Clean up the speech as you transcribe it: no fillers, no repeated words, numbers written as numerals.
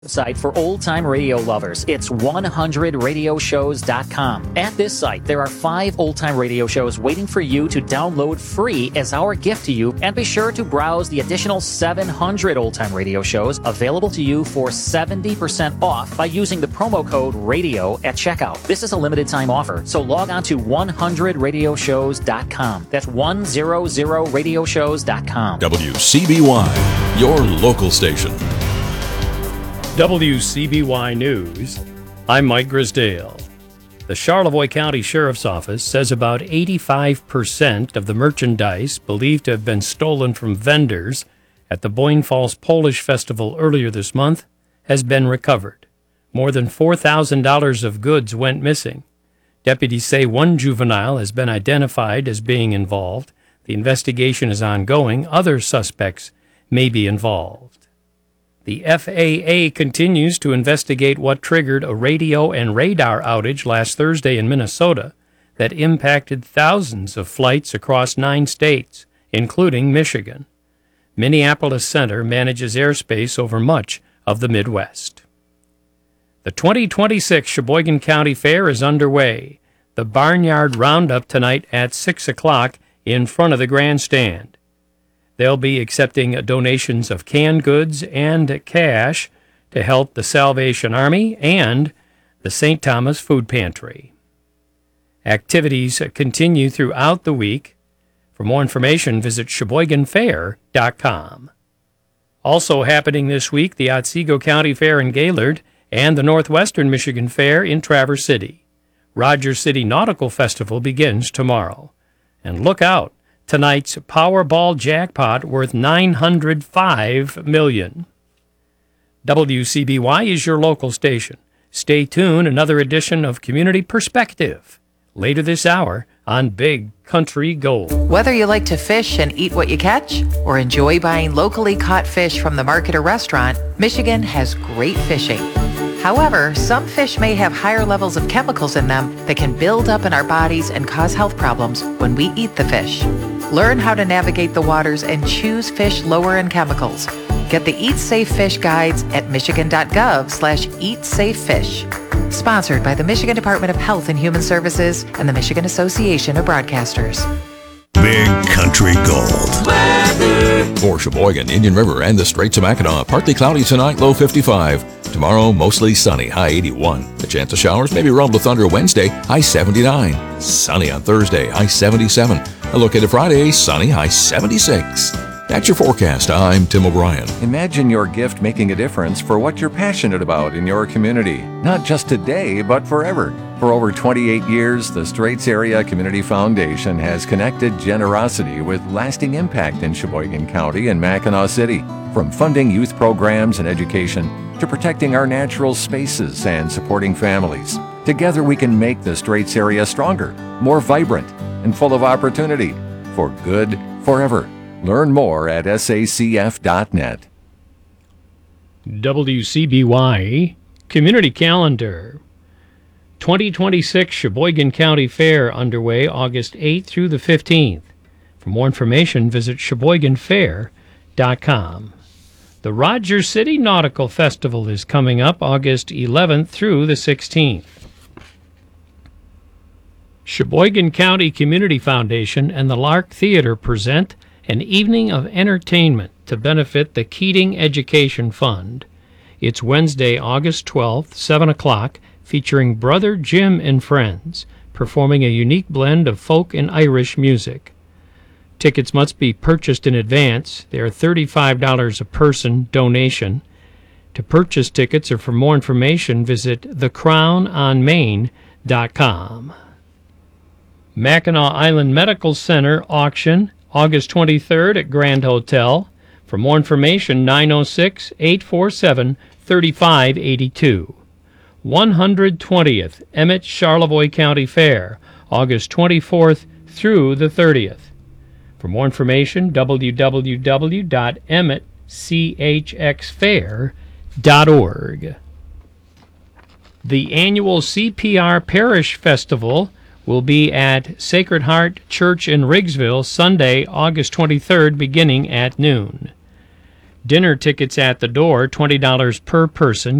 Site for old-time radio lovers. It's 100radioshows.com. At this site, there are 5 old-time radio shows waiting for you to download free as our gift to you, and be sure to browse the additional 700 old-time radio shows available to you for 70% off by using the promo code RADIO at checkout. This is a limited-time offer, so log on to 100radioshows.com. That's 100radioshows.com. WCBY, your local station. WCBY News, I'm Mike Grisdale. The Charlevoix County Sheriff's Office says about 85% of the merchandise believed to have been stolen from vendors at the Boyne Falls Polish Festival earlier this month has been recovered. More than $4,000 of goods went missing. Deputies say one juvenile has been identified as being involved. The investigation is ongoing. Other suspects may be involved. The FAA continues to investigate what triggered a radio and radar outage last Thursday in Minnesota that impacted thousands of flights across 9 states, including Michigan. Minneapolis Center manages airspace over much of the Midwest. The 2026 Sheboygan County Fair is underway. The Barnyard Roundup tonight at 6 o'clock in front of the grandstand. They'll be accepting donations of canned goods and cash to help the Salvation Army and the St. Thomas Food Pantry. Activities continue throughout the week. For more information, visit SheboyganFair.com. Also happening this week, the Otsego County Fair in Gaylord and the Northwestern Michigan Fair in Traverse City. Rogers City Nautical Festival begins tomorrow. And look out! Tonight's Powerball jackpot worth $905 million. WCBY is your local station. Stay tuned, another edition of Community Perspective later this hour on Big Country Gold. Whether you like to fish and eat what you catch or enjoy buying locally caught fish from the market or restaurant, Michigan has great fishing. However, some fish may have higher levels of chemicals in them that can build up in our bodies and cause health problems when we eat the fish. Learn how to navigate the waters and choose fish lower in chemicals. Get the Eat Safe Fish guides at michigan.gov/eatsafefish. Sponsored by the Michigan Department of Health and Human Services and the Michigan Association of Broadcasters. Big Country Gold. For Sheboygan, Indian River, and the Straits of Mackinac, partly cloudy tonight, low 55. Tomorrow, mostly sunny, high 81. A chance of showers, maybe rumble thunder Wednesday, high 79. Sunny on Thursday, high 77. A look at Friday, sunny, high 76. That's your forecast. I'm Tim O'Brien. Imagine your gift making a difference for what you're passionate about in your community. Not just today, but forever. For over 28 years, the Straits Area Community Foundation has connected generosity with lasting impact in Sheboygan County and Mackinac City. From funding youth programs and education to protecting our natural spaces and supporting families. Together we can make the Straits area stronger, more vibrant, and full of opportunity. For good, forever. Learn more at sacf.net. WCBY Community Calendar. 2026 Sheboygan County Fair underway August 8th through the 15th. For more information, visit SheboyganFair.com. The Rogers City Nautical Festival is coming up August 11th through the 16th. Sheboygan County Community Foundation and the Lark Theater present an evening of entertainment to benefit the Keating Education Fund. It's Wednesday, August 12th, 7 o'clock, featuring Brother Jim and Friends, performing a unique blend of folk and Irish music. Tickets must be purchased in advance. They are $35 a person donation. To purchase tickets or for more information, visit thecrownonmain.com. Mackinac Island Medical Center auction, August 23rd at Grand Hotel. For more information, 906-847-3582. 120th Emmett Charlevoix County Fair, August 24th through the 30th. For more information, www.emmettchxfair.org. The annual CPR Parish Festival will be at Sacred Heart Church in Riggsville, Sunday, August 23rd, beginning at noon. Dinner tickets at the door, $20 per person.